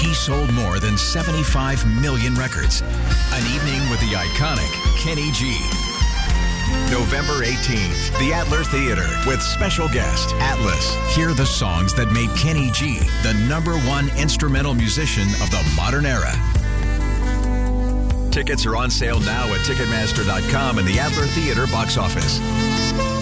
he sold more than 75 million records. An evening with the iconic Kenny G. November 18th, the Adler Theater with special guest Atlas. Hear the songs that made Kenny G the #1 instrumental musician of the modern era. Tickets are on sale now at Ticketmaster.com and the Adler Theater box office.